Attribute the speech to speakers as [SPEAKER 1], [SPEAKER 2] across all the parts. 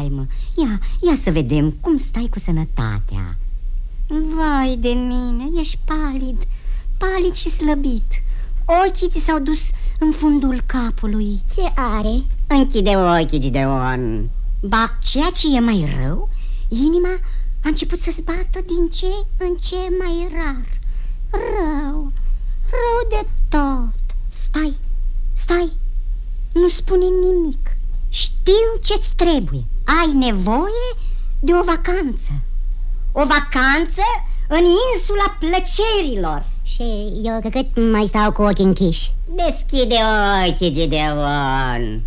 [SPEAKER 1] mă, ia să vedem cum stai cu sănătatea. Vai de mine, ești palid și slăbit. Ochii ți s-au dus în fundul capului.
[SPEAKER 2] Ce are?
[SPEAKER 1] Închide ochii, Gideon. Ba, ceea ce e mai rău, inima a început să-ți bată din ce în ce mai rar. Rău de tot. Stai, nu spune nimic. Știu ce-ți trebuie. Ai nevoie de o vacanță. O vacanță în insula plăcerilor.
[SPEAKER 2] Și eu cât mai stau cu ochii închiși?
[SPEAKER 1] Deschide ochii, Gideon.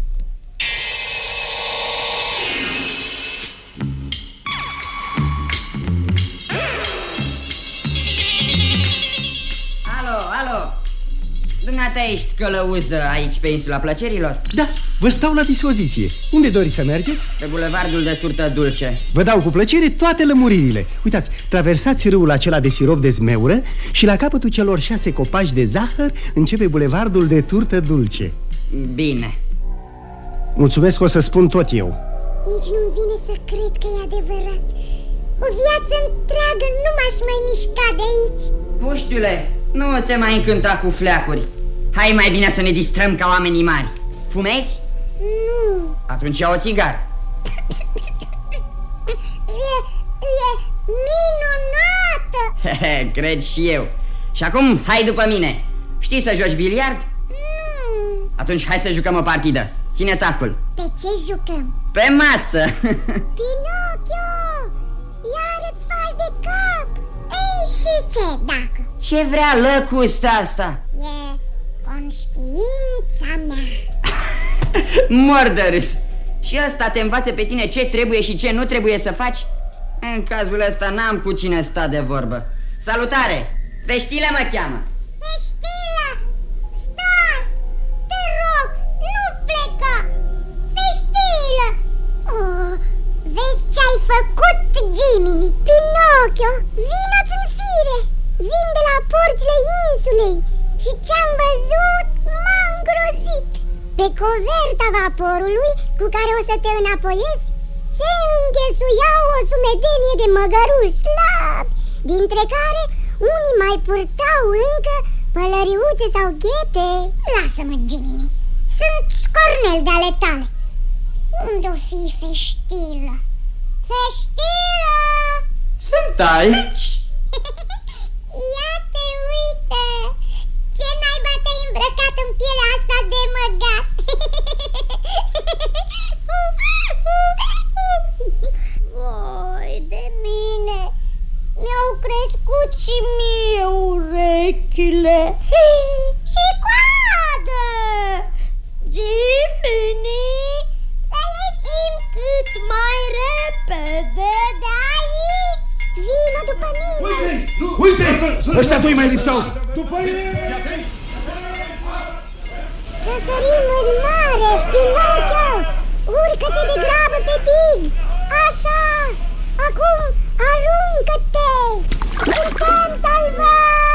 [SPEAKER 3] Alo, dumneata ești călăuză aici pe insula plăcerilor?
[SPEAKER 4] Da, vă stau la dispoziție. Unde doriți să mergeți?
[SPEAKER 3] Pe bulevardul de turtă dulce.
[SPEAKER 4] Vă dau cu plăcere toate lămuririle. Uitați, traversați râul acela de sirop de zmeură și la capătul celor 6 copaci de zahăr începe bulevardul de turtă dulce.
[SPEAKER 3] Bine.
[SPEAKER 4] Mulțumesc, o să spun tot eu.
[SPEAKER 2] Nici nu-mi vine să cred că e adevărat. O viață întreagă nu m-aș mai mișca de aici.
[SPEAKER 3] Puștiule, nu te mai încânta cu fleacuri. Hai mai bine să ne distrăm ca oamenii mari. Fumezi?
[SPEAKER 2] Nu.
[SPEAKER 3] Atunci ia o țigară.
[SPEAKER 2] E minunată.
[SPEAKER 3] Cred și eu. Și acum hai după mine. Știi să joci biliard?
[SPEAKER 2] Nu.
[SPEAKER 3] Atunci hai să jucăm o partidă. Ține tacul.
[SPEAKER 2] Pe ce jucăm?
[SPEAKER 3] Pe masă.
[SPEAKER 2] Pinocchio, iar îți faci de cap. Ei, și ce dacă?
[SPEAKER 3] Ce vrea lăcusta asta?
[SPEAKER 2] E conștiința mea.
[SPEAKER 3] Mor de râs. Și ăsta te învață pe tine ce trebuie și ce nu trebuie să faci? În cazul ăsta n-am cu cine sta de vorbă. Salutare! Veștile mă cheamă.
[SPEAKER 2] Veștile! Stai! Te rog, nu pleca! Veștile! Oh, vezi ce-ai făcut, Jiminy? Pinocchio, vină-ți în fire! Vin de la porțile insulei și ce-am văzut m-a îngrozit. Pe coverta vaporului cu care o să te înapoiezi se înghesuiau o sumedenie de măgăruși slabi, dintre care unii mai purtau încă pălăriuțe sau ghete. Lasă-mă, Jiminy, sunt scornel de ale tale. Unde-o fi Feștilă? Feștilă!
[SPEAKER 3] Sunt aici?
[SPEAKER 2] Ia te uită! Ce naiba te-ai îmbrăcat în pielea asta de măgat? Voi de mine! Mi-au crescut și mie urechile și coadă! Jiminy, să ieșim cât mai repede de aici! Vino după mine!
[SPEAKER 4] Uite! Ăștia doi mai lipsau! După ei!
[SPEAKER 2] Răsărim în mare, Pinocchio! Urcă-te de grabă pe dig! Așa! Acum aruncă-te! Putem salva!